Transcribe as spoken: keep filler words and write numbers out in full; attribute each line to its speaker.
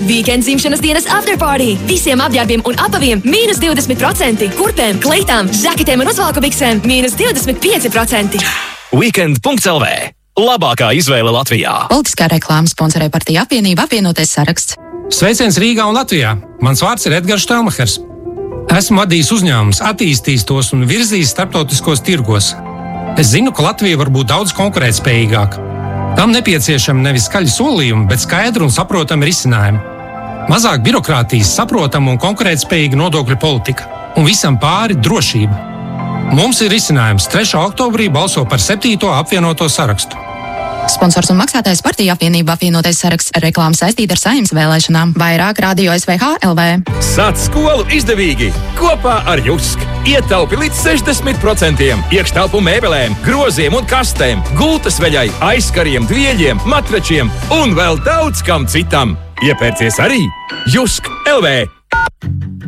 Speaker 1: Weekend dzimšanas dienas afterparty. Visiem apģērbiem un apaviem mīnus divdesmit procenti. Kurpēm, kleitām, žaketēm un uzvalku biksēm mīnus divdesmit pieci procenti.
Speaker 2: Weekend punkts L V. Labākā izvēle Latvijā.
Speaker 3: Politiskā reklāma sponsorē partija apvienība apvienotais saraksts.
Speaker 4: Sveiciens Rīgā un Latvijā. Mans vārds ir Edgars Štelmachers. Esmu vadījis uzņēmumus, attīstījis tos un virzījis starptautiskos tirgos. Es zinu, ka Latvija var būt daudz konkurētspējīgāka. Tam nepieciešami nevis skaļi solījumi, bet skaidri un saprotami risinājumi. Mazāk birokrātijas, saprotama un konkurētspējīga nodokļu politika. Un visam pāri drošība. Mums ir risinājums. trešā oktobrī balso par septīto apvienoto sarakstu.
Speaker 3: Sponsors un maksātājs partija apvienība apvienotais saraksts. Reklāma saistīta ar Saeimas vēlēšanām. Vairāk radio S V H L V.
Speaker 5: Sāc skolu izdevīgi! Kopā ar Jusk! Ietaupi līdz sešdesmit procentiem iekštelpu mēbelēm, groziem un kastēm, gultas veļai, aizkariem, dvieļiem, matračiem un vēl daudz kam citam. Iepērcies arī Jusk L V!